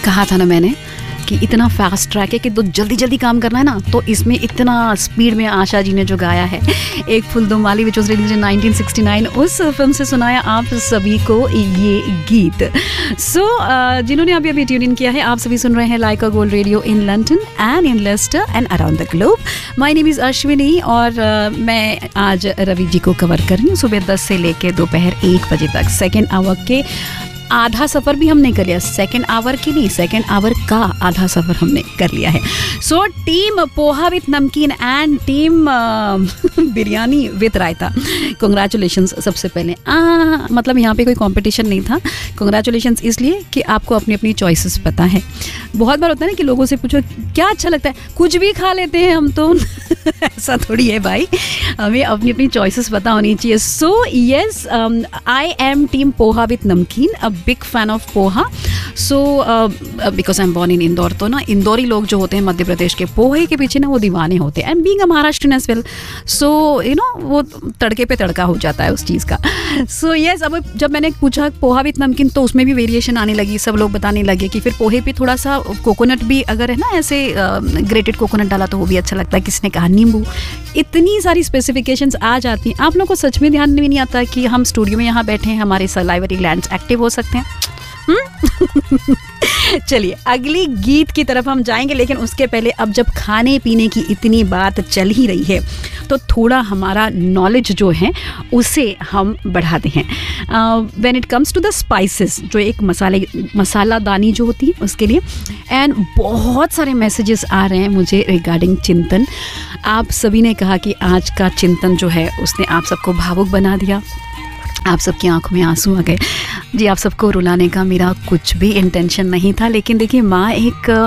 कहा था ना मैंने कि इतना फास्ट ट्रैक है कि तो जल्दी जल्दी काम करना है ना, तो इसमें इतना स्पीड में आशा जी ने जो गाया है एक फूल दो माली विच वाज रिलीज्ड इन 1969, उस फिल्म से सुनाया आप सभी को ये गीत। सो जिन्होंने अभी अभी ट्यून इन किया है, आप सभी सुन रहे हैं like a gold radio in London and in Leicester and around the globe. My name is Ashwini और मैं आज रवि जी को कवर कर रही हूँ सुबह 10 से लेकर दोपहर 1 बजे तक। सेकेंड आवर के आधा सफ़र भी हमने कर लिया, सेकेंड आवर की नहीं, सेकेंड आवर का आधा सफ़र हमने कर लिया है। सो टीम पोहा विथ नमकीन and team biryani with raita, congratulations. सबसे पहले मतलब यहाँ पे कोई कंपटीशन नहीं था। कंग्रेचुलेशंस इसलिए कि आपको अपनी अपनी चॉइसेस पता है। बहुत बार होता है ना कि लोगों से पूछो क्या अच्छा लगता है, कुछ भी खा लेते हैं हम तो ऐसा थोड़ी है भाई, हमें अपनी अपनी चॉइसेस पता होनी चाहिए। So yes, I am team poha with नमकीन, a big fan of poha. So because I am born in Indore, तो ना इंदौरी लोग जो होते हैं मध्य प्रदेश के, पोहे के पीछे ना वो दीवाने होते हैं। And being a Maharashtrian as well, so you know वो तड़के पे तड़का हो जाता है उस चीज़ का। सो येस, अब जब मैंने पूछा पोहा विथ नमकीन तो उसमें भी वेरिएशन आने लगी, सब लोग बताने लगे कि फिर पोहे पे थोड़ा सा कोकोनट भी अगर है ना ऐसे ग्रेटेड कोकोनट डाला तो वो भी अच्छा लगता है, किसने कहा नींबू। इतनी सारी स्पेसिफिकेशंस आ जाती हैं, आप लोगों को सच में ध्यान में नहीं आता कि हम स्टूडियो में यहाँ बैठे हैं, हमारे सलाइवरी ग्लैंड्स एक्टिव हो सकते हैं। चलिए अगली गीत की तरफ हम जाएंगे, लेकिन उसके पहले अब जब खाने पीने की इतनी बात चल ही रही है तो थोड़ा हमारा नॉलेज जो है उसे हम बढ़ाते हैं। When it comes to the spices, जो एक मसालादानी जो होती है उसके लिए। एंड बहुत सारे मैसेजेस आ रहे हैं मुझे रिगार्डिंग चिंतन। आप सभी ने कहा कि आज का चिंतन जो है उसने आप सबको भावुक बना दिया, आप सबकी आंखों में आंसू आ गए। जी, आप सबको रुलाने का मेरा कुछ भी इंटेंशन नहीं था, लेकिन देखिए माँ एक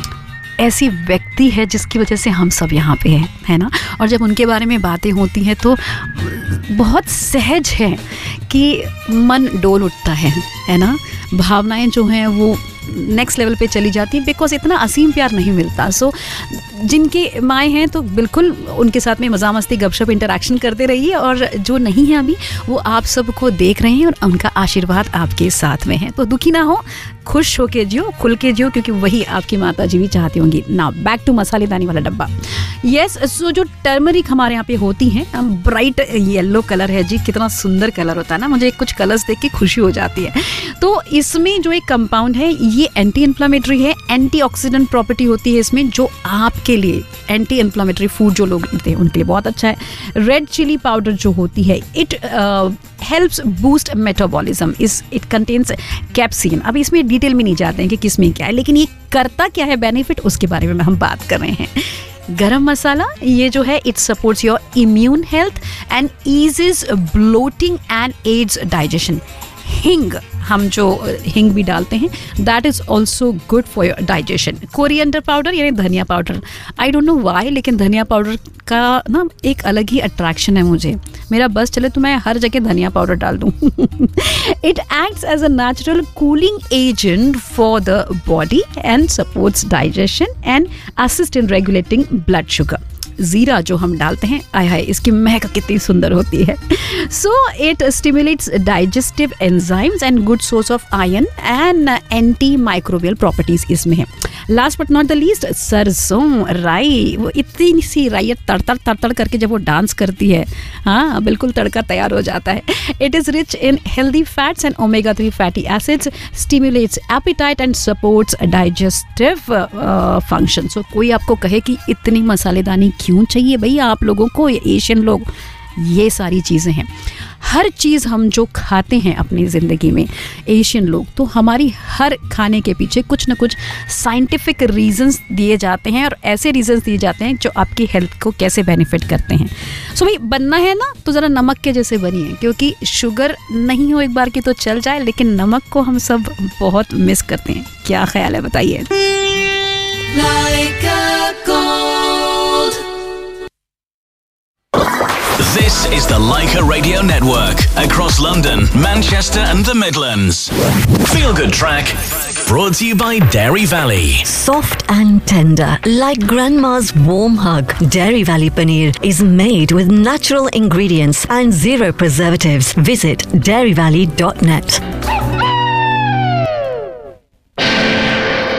ऐसी व्यक्ति है जिसकी वजह से हम सब यहाँ पे हैं, है ना। और जब उनके बारे में बातें होती हैं तो बहुत सहज है कि मन डोल उठता है ना। भावनाएं जो हैं वो नेक्स्ट लेवल पे चली जाती हैं, बिकॉज इतना असीम प्यार नहीं मिलता। सो जिनके माएँ हैं तो बिल्कुल उनके साथ में मज़ा मस्ती गपशप इंटरेक्शन करते रहिए, और जो नहीं है अभी वो आप सबको देख रहे हैं और उनका आशीर्वाद आपके साथ में है। तो दुखी ना हो, खुश होके जियो, खुल के जियो, क्योंकि वही आपकी माता जी भी चाहती होंगी ना। बैक टू मसालेदानी वाला डब्बा। येस, सो जो टर्मरिक हमारे यहाँ पे होती हैं, ब्राइट येलो कलर है जी, कितना सुंदर कलर होता है ना, मुझे कुछ कलर्स देख के खुशी हो जाती है। तो इसमें जो एक कंपाउंड है ये एंटी इन्फ्लामेटरी है, एंटीऑक्सीडेंट प्रॉपर्टी होती है इसमें, जो आपके लिए एंटी इन्फ्लामेटरी फूड जो लोग लेते हैं उनके लिए बहुत अच्छा है। रेड चिली पाउडर जो होती है it helps boost metabolism, it contains capsanthin. अब इसमें डिटेल में नहीं जाते हैं कि किस में क्या है, लेकिन ये करता क्या है बेनिफिट, उसके बारे में हम बात कर रहे हैं। गरम मसाला ये जो है it supports your immune health and ईजेस bloating and ads digestion. हिंग, हम जो हिंग भी डालते हैं, that is also good for your digestion. Coriander powder यानी धनिया powder, I don't know why, लेकिन धनिया पाउडर का ना एक अलग ही अट्रैक्शन है मुझे। मेरा बस चले तो मैं हर जगह धनिया पाउडर डाल दूँ। It acts as a natural cooling agent for the body and supports digestion and assist in regulating blood sugar. ज़ीरा जो हम डालते हैं, आय हाय इसकी महक कितनी सुंदर होती है। So it stimulates digestive enzymes and good source of iron and anti microbial properties इसमें है। Last but not the least, सरसों राई, वो इतनी सी राई तड़तड़ करके जब वो डांस करती है, हाँ बिल्कुल तड़का तैयार हो जाता है। It is rich in healthy fats and omega 3 fatty acids, stimulates appetite and supports digestive function. सो कोई आपको कहे कि इतनी मसालेदानी क्यों चाहिए भैया आप लोगों को, ये एशियन लोग, ये सारी चीज़ें हैं। हर चीज़ हम जो खाते हैं अपनी ज़िंदगी में, एशियन लोग, तो हमारी हर खाने के पीछे कुछ ना कुछ साइंटिफिक रीजंस दिए जाते हैं, और ऐसे रीजंस दिए जाते हैं जो आपकी हेल्थ को कैसे बेनिफिट करते हैं। सो भाई बनना है ना तो ज़रा नमक के जैसे बनिए, क्योंकि शुगर नहीं हो एक बार की तो चल जाए, लेकिन नमक को हम सब बहुत मिस करते हैं। क्या ख्याल है बताइए। This is the Leica Radio Network across London, Manchester and the Midlands. Feel Good Track brought to you by Dairy Valley. Soft and tender, like grandma's warm hug. Dairy Valley Paneer is made with natural ingredients and zero preservatives. Visit dairyvalley.net.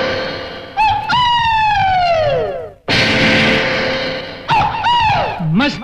मस्त